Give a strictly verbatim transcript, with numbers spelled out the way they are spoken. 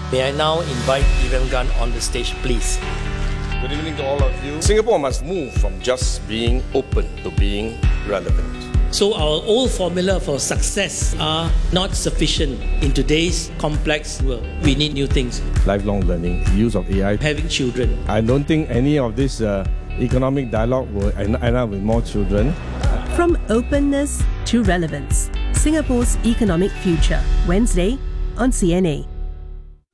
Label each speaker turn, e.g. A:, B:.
A: May I now invite Ivan Gan on the stage, please.
B: Good evening to all of you. Singapore must move from just being open to being relevant.
A: So our old formula for success are not sufficient in today's complex world. We need new things.
C: Lifelong learning, use of A I.
A: Having children.
C: I don't think any of this uh, economic dialogue will end up with more children.
D: From openness to relevance, Singapore's economic future. Wednesday on C N A.